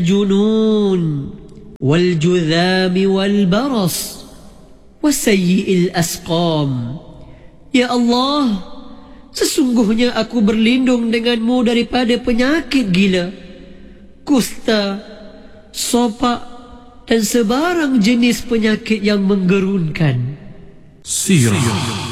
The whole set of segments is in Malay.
الجنون والجذام والبرص وسيء الأسقام. Ya Allah, sesungguhnya aku berlindung denganmu daripada penyakit gila, kusta, sopak dan sebarang jenis penyakit yang menggerunkan. Sirah.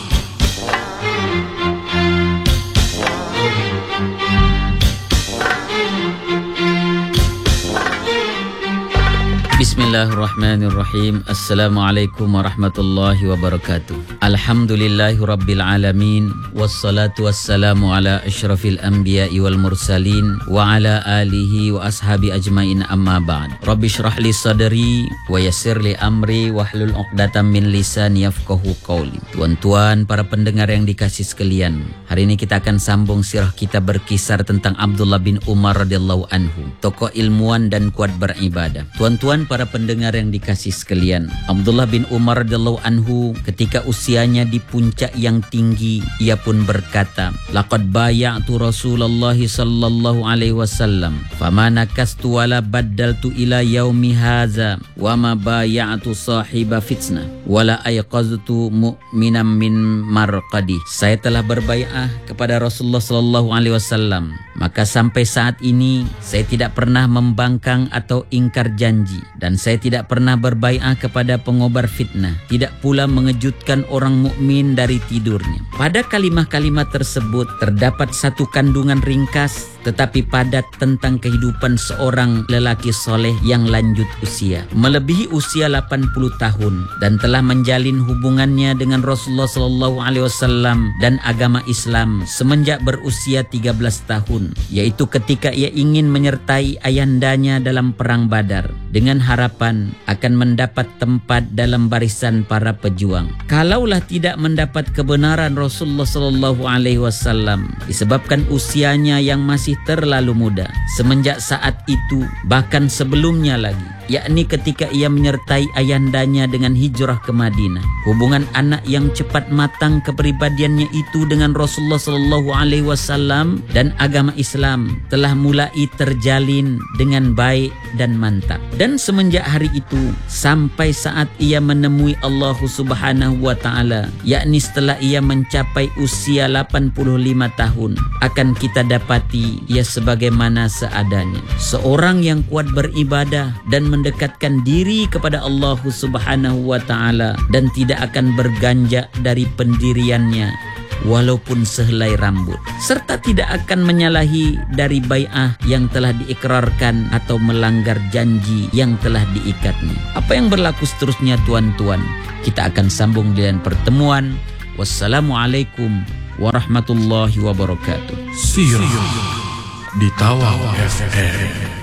Bismillahirrahmanirrahim. Assalamualaikum warahmatullahi wabarakatuh. Alhamdulillahi rabbil alamin. Wassalatu wassalamu ala ashrafil anbiya'i wal mursalin wa ala alihi wa ashabi ajmain, amma ba'd. Rabbi shrah li sadri wa yassir li amri wahlul 'uqdatam min lisani yafqahu qawli. Tuan-tuan, para pendengar yang dikasih sekalian, hari ini kita akan sambung sirah kita berkisar tentang Abdullah bin Umar radhiyallahu anhu, tokoh ilmuwan dan kuat beribadah. Tuan-tuan, para pendengar yang dikasih sekalian, Abdullah bin Umar radhiyallahu anhu ketika usianya di puncak yang tinggi, ia pun berkata, laqad bay'atu Rasulullah sallallahu alaihi wasallam fama nakastu wala baddaltu ila yaumi hadza wa ma bay'atu sahiba fitnah wala ayqaztu mu'minan min marqadi. Saya telah berbai'ah kepada Rasulullah sallallahu alaihi wasallam, maka sampai saat ini saya tidak pernah membangkang atau ingkar janji, dan saya tidak pernah berbai'ah kepada pengobar fitnah, tidak pula mengejutkan orang mukmin dari tidurnya. Pada kalimah-kalimah tersebut terdapat satu kandungan ringkas tetapi padat tentang kehidupan seorang lelaki soleh yang lanjut usia, melebihi usia 80 tahun dan telah menjalin hubungannya dengan Rasulullah sallallahu alaihi wasallam dan agama Islam semenjak berusia 13 tahun, yaitu ketika ia ingin menyertai ayandanya dalam perang Badar dengan harapan akan mendapat tempat dalam barisan para pejuang. Kalaulah tidak mendapat kebenaran Rasulullah sallallahu alaihi wasallam disebabkan usianya yang masih terlalu muda, semenjak saat itu bahkan sebelumnya lagi, yakni ketika ia menyertai ayandanya dengan hijrah ke Madinah, hubungan anak yang cepat matang kepribadiannya itu dengan Rasulullah sallallahu alaihi wasallam dan agama Islam telah mulai terjalin dengan baik dan mantap. Dan semenjak hari itu sampai saat ia menemui Allah Subhanahu wa taala, yakni setelah ia mencapai usia 85 tahun, akan kita dapati ia sebagaimana seadanya, seorang yang kuat beribadah dan mendekatkan diri kepada Allah Subhanahu wa taala dan tidak akan berganjak dari pendiriannya walaupun sehelai rambut, serta tidak akan menyalahi dari bai'ah yang telah diikrarkan atau melanggar janji yang telah diikatnya. Apa yang berlaku seterusnya, tuan-tuan, kita akan sambung di lain pertemuan. Wassalamualaikum warahmatullahi wabarakatuh. Sirah di Tawau FM.